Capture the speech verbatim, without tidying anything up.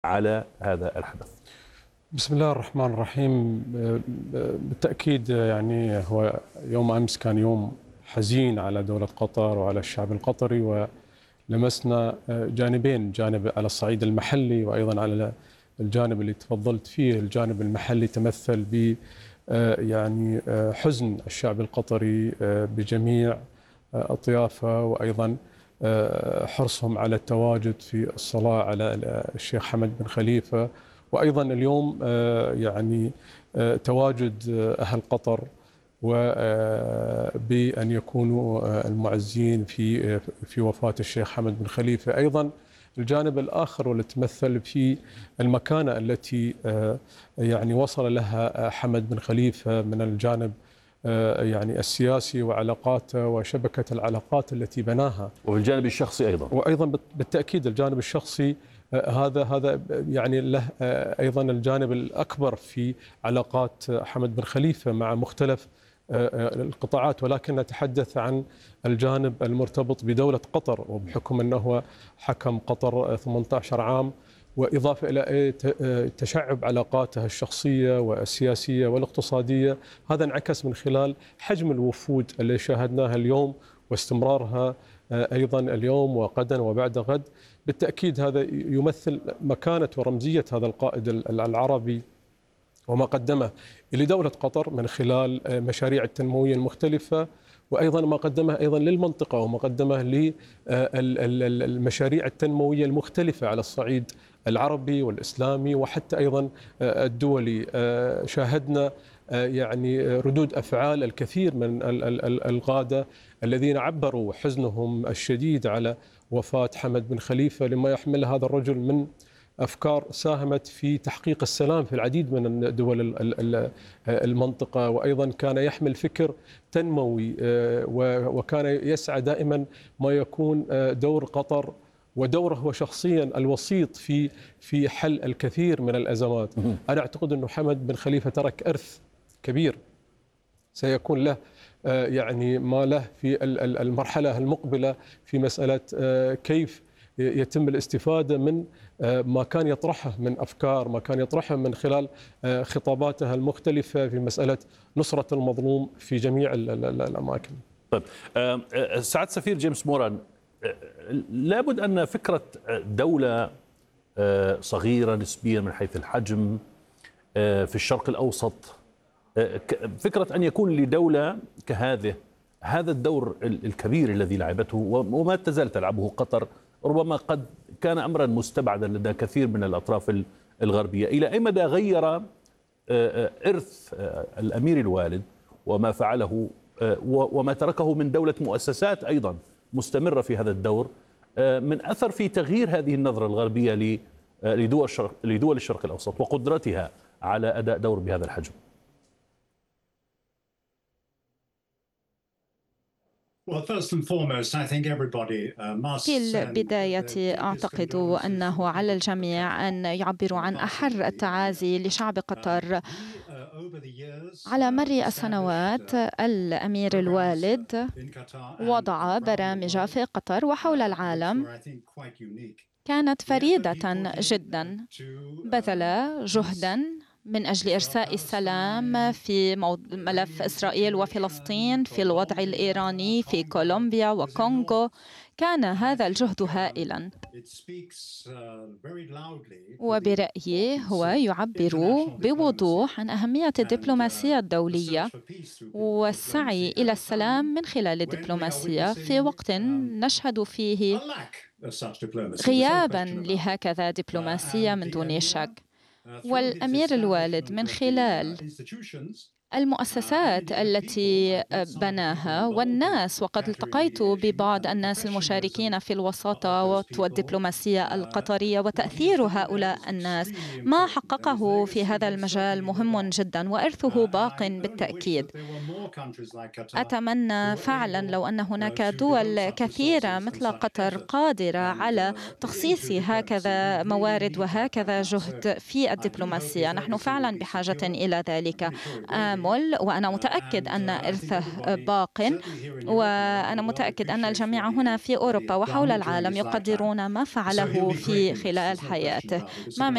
على هذا الحدث؟ بسم الله الرحمن الرحيم. بالتأكيد يعني هو يوم أمس كان يوم حزين على دولة قطر وعلى الشعب القطري، ولمسنا جانبين، جانب على الصعيد المحلي وأيضا على الجانب اللي تفضلت فيه. الجانب المحلي تمثل ب يعني حزن الشعب القطري بجميع أطيافه، وأيضا حرصهم على التواجد في الصلاة على الشيخ حمد بن خليفة، وأيضا اليوم يعني تواجد أهل قطر وبأن يكونوا المعزين في في وفاة الشيخ حمد بن خليفة. أيضا الجانب الآخر واللي تمثل في المكانة التي يعني وصل لها حمد بن خليفة من الجانب يعني السياسي وعلاقاته وشبكة العلاقات التي بناها، والجانب الشخصي أيضا. وأيضا بالتأكيد الجانب الشخصي هذا هذا يعني له أيضا الجانب الأكبر في علاقات حمد بن خليفة مع مختلف القطاعات، ولكن نتحدث عن الجانب المرتبط بدولة قطر، وبحكم أنه حكم قطر ثمانية عشر عام، وإضافة إلى تشعب علاقاته الشخصية والسياسية والاقتصادية. هذا انعكس من خلال حجم الوفود اللي شاهدناها اليوم واستمرارها أيضا اليوم وغدا وبعد غد. بالتأكيد هذا يمثل مكانة ورمزية هذا القائد العربي وما قدمه لدولة قطر من خلال مشاريع التنموية المختلفة، وأيضا ما قدمه أيضا للمنطقة وما قدمه للمشاريع التنموية المختلفة على الصعيد العربي والإسلامي وحتى أيضا الدولي. شاهدنا يعني ردود أفعال الكثير من القادة الذين عبروا حزنهم الشديد على وفاة حمد بن خليفة، لما يحمل هذا الرجل من أفكار ساهمت في تحقيق السلام في العديد من دول المنطقة، وأيضا كان يحمل فكر تنموي، وكان يسعى دائما ما يكون دور قطر ودوره هو شخصيا الوسيط في في حل الكثير من الأزمات. أنا أعتقد أنه حمد بن خليفة ترك إرث كبير سيكون له يعني ما له في المرحلة المقبلة في مسألة كيف يتم الاستفادة من ما كان يطرحه من أفكار، ما كان يطرحه من خلال خطاباته المختلفة في مسألة نصرة المظلوم في جميع الأماكن. طيب سعادة السفير جيمس موران، لابد أن فكرة دولة صغيرة نسبيا من حيث الحجم في الشرق الأوسط، فكرة أن يكون لدولة كهذه هذا الدور الكبير الذي لعبته وما تزال تلعبه قطر، ربما قد كان أمرا مستبعدا لدى كثير من الأطراف الغربية. إلى أي مدى غير إرث الأمير الوالد وما فعله وما تركه من دولة مؤسسات أيضا مستمرة في هذا الدور من أثر في تغيير هذه النظرة الغربية لدول الشرق, لدول الشرق الأوسط وقدرتها على أداء دور بهذا الحجم؟ في البداية أعتقد أنه على الجميع أن يعبروا عن أحر التعازي لشعب قطر. على مر السنوات الأمير الوالد وضع برامج في قطر وحول العالم كانت فريدة جدا، بذل جهدا من أجل إرساء السلام في ملف إسرائيل وفلسطين، في الوضع الإيراني في كولومبيا وكونغو. كان هذا الجهد هائلا، وبرأيي هو يعبر بوضوح عن أهمية الدبلوماسية الدولية والسعي إلى السلام من خلال الدبلوماسية في وقت نشهد فيه غيابا لهكذا دبلوماسية من دون شك. والأمير الوالد من خلال المؤسسات التي بناها والناس، وقد التقيت ببعض الناس المشاركين في الوساطة والدبلوماسية القطرية وتأثير هؤلاء الناس، ما حققه في هذا المجال مهم جدا وإرثه باق بالتأكيد. أتمنى فعلا لو أن هناك دول كثيرة مثل قطر قادرة على تخصيص هكذا موارد وهكذا جهد في الدبلوماسية. نحن فعلا بحاجة إلى ذلك. وأنا متأكد أن إرثه باق، وأنا متأكد أن الجميع هنا في أوروبا وحول العالم يقدرون ما فعله في خلال حياته. ما